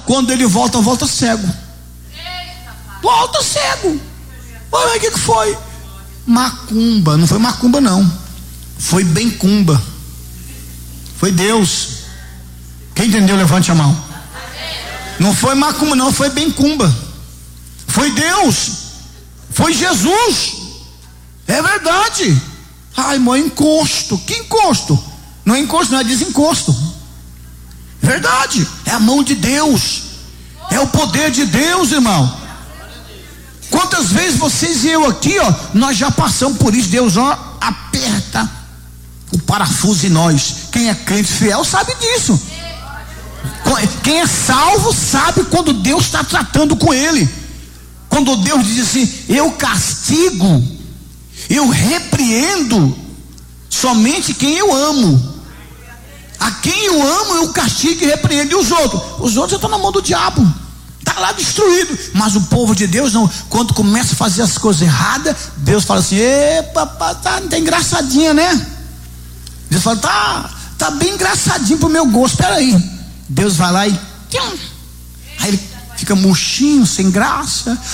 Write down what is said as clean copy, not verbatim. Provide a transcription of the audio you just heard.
Quando ele volta, volta cego. Volta cego. Olha, o que foi? Macumba. Não foi macumba, não. Foi bencumba. Foi Deus. Quem entendeu, levante a mão. Não foi macumba, não, foi bencumba. Foi Deus. Foi Jesus. É verdade. Ai, irmão, encosto. Que encosto? Não é encosto, não é desencosto. Verdade. É a mão de Deus. É o poder de Deus, irmão. Quantas vezes vocês e eu aqui, ó, nós já passamos por isso. Deus, ó, aperta o parafuso em nós. Quem é crente fiel sabe disso. Quem é salvo sabe quando Deus está tratando com ele. Quando Deus diz assim: eu castigo, eu repreendo somente quem eu amo. A quem eu amo eu castigo e repreendo. E os outros estão na mão do diabo, está lá destruído. Mas o povo de Deus não. Quando começa a fazer as coisas erradas, Deus fala assim: epa, tá engraçadinha, né? Deus fala: tá bem engraçadinho pro meu gosto. Espera aí. Deus vai lá e aí ele fica murchinho, sem graça.